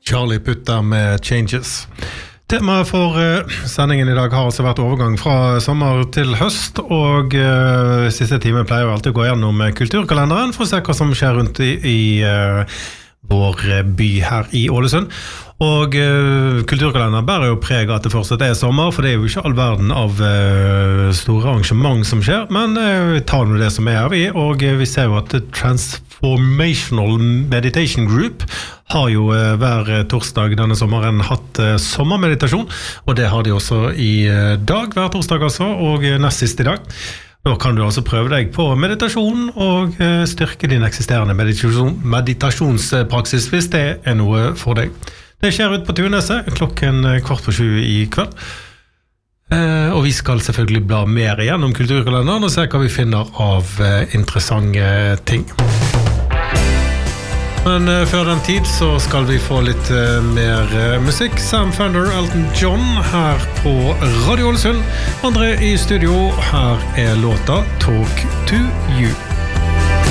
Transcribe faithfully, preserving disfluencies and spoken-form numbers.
Charlie Putter med Changes. Temaet for uh, sendingen I dag har altså vært overgang fra sommer til høst, og uh, siste time pleier jo alltid å gå gjennom kulturkalenderen for å se hva som skjer rundt i, i uh, vår by her I Ålesund. Og uh, kulturkalenderen bærer jo preg at det fortsatt er sommer, for det er jo ikke all verden av uh, store arrangement som skjer, men uh, vi tar nå det som er vi, og uh, vi ser jo at Transformational Meditation Group har jo uh, hver torsdag denne sommeren hatt uh, sommermeditasjon, og det har de også I uh, dag, hver torsdag altså, og uh, nest sist I dag. Nå kan du altså prøve deg på meditasjon og uh, styrke din eksisterende meditasjon, meditasjonspraksis hvis det er noe for deg. Det skjer ut på Tuneset klokken kvart på sju I kveld. Uh, og vi skal selvfølgelig bla mer igjennom kulturkalenderen og se hva vi finner av uh, interessante ting. Men uh, før den tid så skal vi få litt uh, mer uh, musikk. Sam Fender, Elton John her på Radio Ålesund. Andre I studio, her er låta Talk to You.